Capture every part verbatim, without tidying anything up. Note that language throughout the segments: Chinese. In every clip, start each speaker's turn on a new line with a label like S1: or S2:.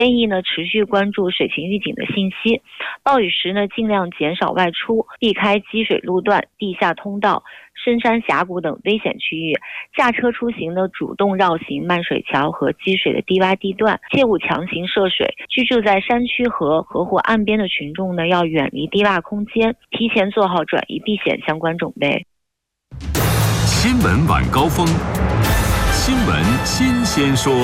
S1: 建议呢持续关注水情预警的信息，暴雨时呢尽量减少外出，避开积水路段、地下通道、深山峡谷等危险区域。驾车出行呢主动绕行漫水桥和积水的低洼地段，切勿强行涉水。居住在山区和河湖岸边的群众呢要远离低洼空间，提前做好转移避险相关准备。
S2: 新闻晚高峰，新闻新鲜说。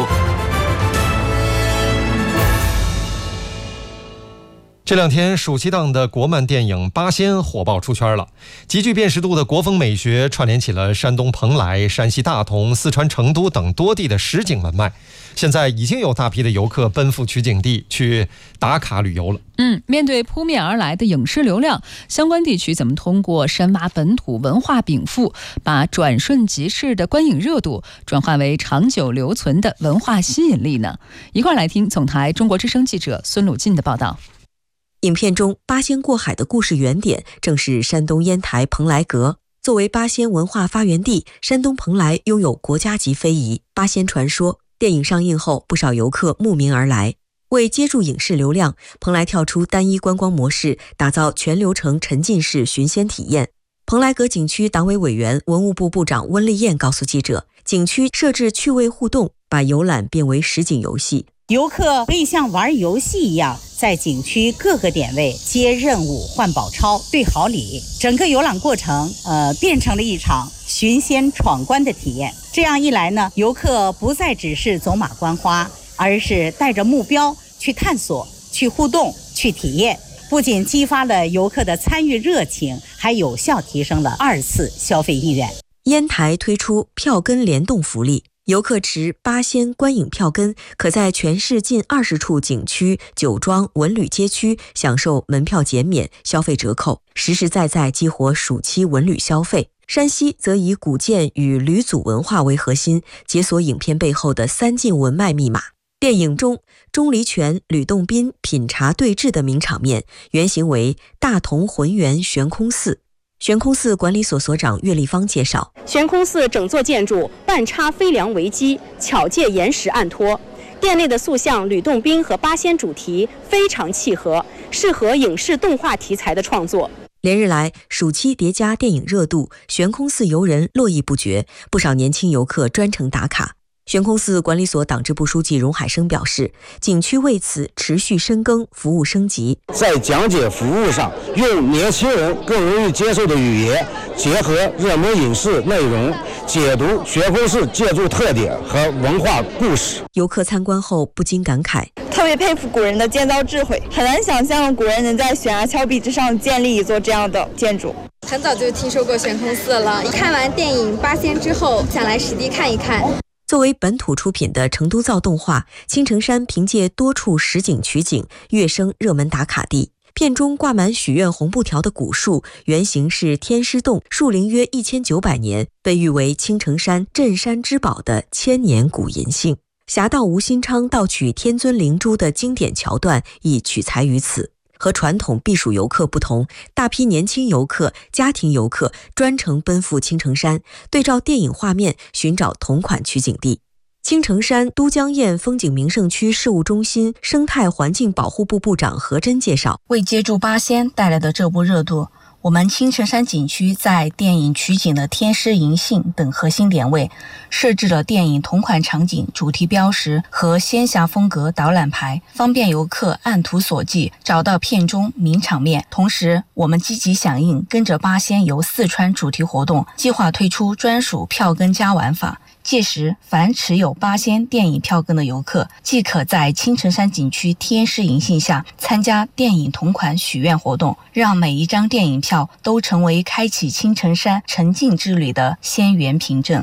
S3: 这两天暑期档的国漫电影《八仙》火爆出圈了，极具辨识度的国风美学串联起了山东蓬莱、山西大同、四川成都等多地的实景文脉。现在已经有大批的游客奔赴取景地去打卡旅游了。
S4: 嗯，面对扑面而来的影视流量，相关地区怎么通过深挖本土文化禀赋，把转瞬即逝的观影热度转化为长久留存的文化吸引力呢？一块来听总台中国之声记者孙鲁进的报道。
S5: 影片中八仙过海的故事原点正是山东烟台蓬莱阁。作为八仙文化发源地，山东蓬莱拥有国家级非遗八仙传说。电影上映后，不少游客慕名而来。为接住影视流量，蓬莱跳出单一观光模式，打造全流程沉浸式寻仙体验。蓬莱阁景区党委委员、文物部部长温丽燕告诉记者，景区设置趣味互动，把游览变为实景游戏。
S6: 游客可以像玩游戏一样，在景区各个点位接任务、换宝钞、兑好礼，整个游览过程呃变成了一场寻仙闯关的体验。这样一来呢，游客不再只是走马观花，而是带着目标去探索、去互动、去体验，不仅激发了游客的参与热情，还有效提升了二次消费意愿。
S5: 烟台推出票根联动福利，游客持八仙观影票根，可在全市近二十处景区、酒庄、文旅街区享受门票减免、消费折扣，实实在在激活暑期文旅消费。山西则以古建与吕祖文化为核心，解锁影片背后的三晋文脉密码。电影中，钟离权、吕洞宾品茶对峙的名场面，原型为大同浑源悬空寺。悬空寺管理所所长岳立芳介绍，
S7: 悬空寺整座建筑半插飞梁为基，巧借岩石暗托，殿内的塑像吕洞宾和八仙主题非常契合，适合影视动画题材的创作。
S5: 连日来，暑期叠加电影热度，悬空寺游人络绎不绝，不少年轻游客专程打卡。悬空寺管理所党支部书记荣海生表示，景区为此持续深耕，服务升级。
S8: 在讲解服务上，用年轻人更容易接受的语言，结合热门影视内容，解读悬空寺建筑特点和文化故事。
S5: 游客参观后不禁感慨，
S9: 特别佩服古人的建造智慧，很难想象古人能在悬崖峭壁之上建立一座这样的建筑。
S10: 很早就听说过悬空寺了，看完电影《八仙》之后，想来实地看一看。
S5: 作为本土出品的成都造动画，青城山凭借多处实景取景，跃升热门打卡地。片中挂满许愿红布条的古树，原型是天师洞，树龄约一千九百年，被誉为青城山镇山之宝的千年古银杏。侠盗吴新昌盗取天尊灵珠的经典桥段亦取材于此。和传统避暑游客不同，大批年轻游客、家庭游客专程奔赴青城山，对照电影画面寻找同款取景地。青城山都江堰风景名胜区事务中心生态环境保护部部长何真介绍，
S11: 为接住八仙带来的这波热度，我们青城山景区在电影取景的天狮银杏等核心点位设置了电影同款场景主题标识和仙侠风格导览牌，方便游客按图索骥找到片中名场面。同时，我们积极响应跟着八仙游四川主题活动，计划推出专属票根加玩法。届时，凡持有八仙电影票根的游客，即可在青城山景区天狮银杏下参加电影同款许愿活动，让每一张电影票都成为开启青城山沉浸之旅的仙缘凭证。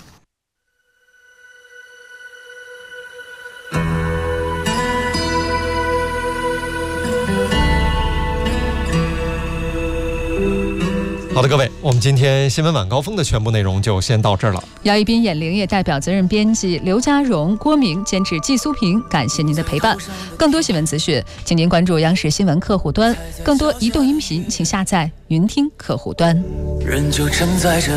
S3: 好的，各位，我们今天新闻晚高峰的全部内容就先到这儿了。
S4: 姚一斌、眼玲也代表责任编辑刘家荣、郭明，监制季苏平，感谢您的陪伴。更多新闻资讯，请您关注央视新闻客户端。更多移动音频，请下载云听客户端。人就承载着